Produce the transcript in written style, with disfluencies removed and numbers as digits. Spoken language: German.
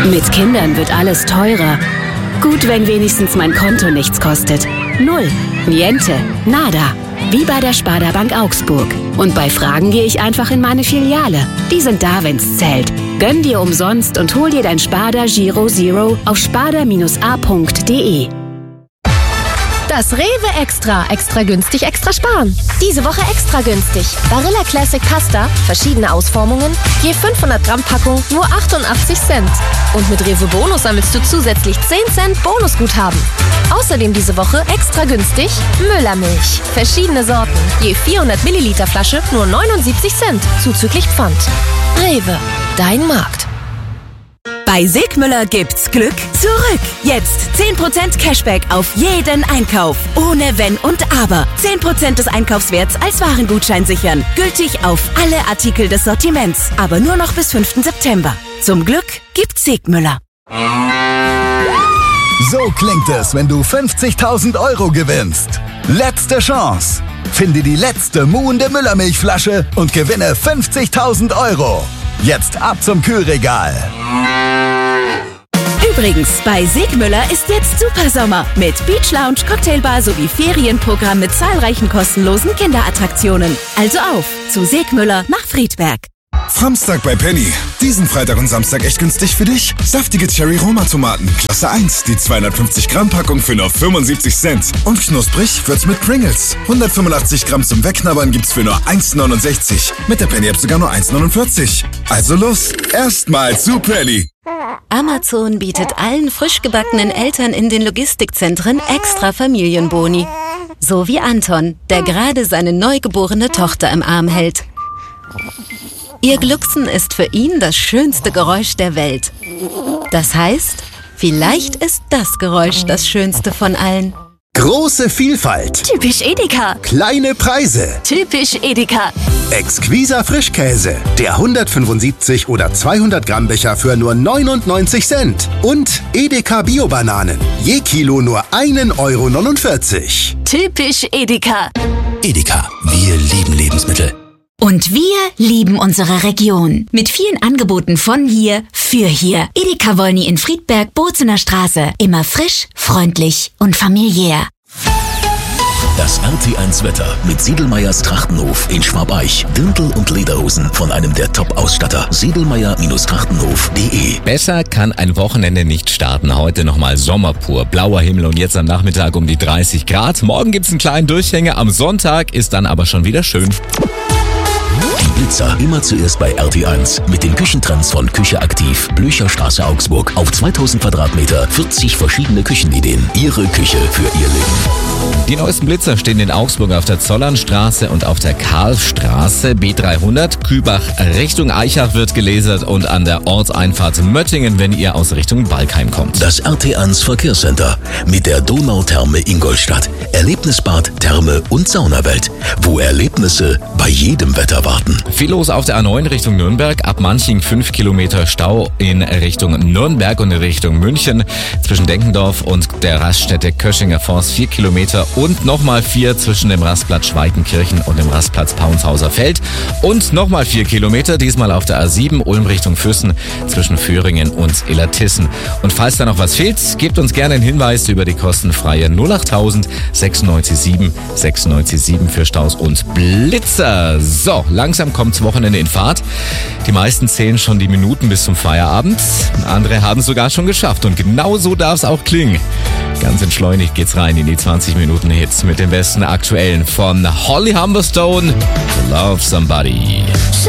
Mit Kindern wird alles teurer. Gut, wenn wenigstens mein Konto nichts kostet. Null, niente, nada. Wie bei der Sparda Bank Augsburg. Und bei Fragen gehe ich einfach in meine Filiale. Die sind da, wenn's zählt. Gönn dir umsonst und hol dir dein Sparda Giro Zero auf sparda-a.de. Das Rewe Extra. Extra günstig, extra sparen. Diese Woche extra günstig. Barilla Classic Pasta, verschiedene Ausformungen, je 500 Gramm Packung, nur 88 Cent. Und mit Rewe Bonus sammelst du zusätzlich 10 Cent Bonusguthaben. Außerdem diese Woche extra günstig Müllermilch. Verschiedene Sorten, je 400 Milliliter Flasche, nur 79 Cent, zuzüglich Pfand. Rewe, dein Markt. Bei Sigmüller gibt's Glück zurück. Jetzt 10% Cashback auf jeden Einkauf. Ohne Wenn und Aber. 10% des Einkaufswerts als Warengutschein sichern. Gültig auf alle Artikel des Sortiments. Aber nur noch bis 5. September. Zum Glück gibt's Sigmüller. So klingt es, wenn du 50.000 € gewinnst. Letzte Chance. Finde die letzte muhende Müllermilchflasche und gewinne 50.000 €. Jetzt ab zum Kühlregal. Übrigens, bei Sigmüller ist jetzt Supersommer mit Beach Lounge, Cocktailbar sowie Ferienprogramm mit zahlreichen kostenlosen Kinderattraktionen. Also auf zu Sigmüller nach Friedberg. Samstag bei Penny. Diesen Freitag und Samstag echt günstig für dich. Saftige Cherry-Roma-Tomaten, Klasse 1, die 250 Gramm Packung für nur 75 Cent. Und knusprig wird's mit Pringles. 185 Gramm zum Wegknabbern gibt's für nur 1,69. Mit der Penny-App sogar nur 1,49. Also los, erstmal zu Penny. Amazon bietet allen frisch gebackenen Eltern in den Logistikzentren extra Familienboni. So wie Anton, der gerade seine neugeborene Tochter im Arm hält. Ihr Glucksen ist für ihn das schönste Geräusch der Welt. Das heißt, vielleicht ist das Geräusch das schönste von allen. Große Vielfalt. Typisch Edeka. Kleine Preise. Typisch Edeka. Exquiser Frischkäse. Der 175 oder 200 Gramm Becher für nur 99 Cent. Und Edeka Bio-Bananen. Je Kilo nur 1,49 €. Typisch Edeka. Edeka. Wir lieben Lebensmittel. Und wir lieben unsere Region. Mit vielen Angeboten von hier für hier. Edeka Wolny in Friedberg, Bozener Straße. Immer frisch, freundlich und familiär. Das RT1 Wetter mit Sedlmayrs Trachtenhof in Schwabeich. Dirndl und Lederhosen von einem der Top-Ausstatter. Sedlmayer-Trachtenhof.de. Besser kann ein Wochenende nicht starten. Heute nochmal sommerpur. Blauer Himmel und jetzt am Nachmittag um die 30 Grad. Morgen gibt's einen kleinen Durchhänger. Am Sonntag ist dann aber schon wieder schön. Die Blitzer immer zuerst bei RT1 mit den Küchentrends von Küche aktiv, Blücherstraße Augsburg. Auf 2000 Quadratmeter 40 verschiedene Küchenideen. Ihre Küche für Ihr Leben. Die neuesten Blitzer stehen in Augsburg auf der Zollernstraße und auf der Karlstraße. B300 Kübach Richtung Eichach wird gelasert und an der Ortseinfahrt Möttingen, wenn ihr aus Richtung Balkheim kommt. Das RT1 Verkehrscenter mit der Donautherme Ingolstadt. Erlebnisbad, Therme und Saunawelt, wo Erlebnisse bei jedem Wetter warten. Viel los auf der A9 Richtung Nürnberg. Ab Manching 5 Kilometer Stau in Richtung Nürnberg und in Richtung München. Zwischen Denkendorf und der Raststätte Köschinger Forst 4 Kilometer und nochmal 4 zwischen dem Rastplatz Schweitenkirchen und dem Rastplatz Paunshauser Feld. Und nochmal 4 Kilometer, diesmal auf der A7 Ulm Richtung Füssen zwischen Föhringen und Illertissen. Und falls da noch was fehlt, gebt uns gerne einen Hinweis über die kostenfreie 08000 967 697 für Staus und Blitzer. So, langsam kommt's Wochenende in Fahrt. Die meisten zählen schon die Minuten bis zum Feierabend. Andere haben es sogar schon geschafft. Und genau so darf es auch klingen. Ganz entschleunigt geht's rein in die 20-Minuten-Hits mit den besten aktuellen von Holly Humberstone, Love Somebody.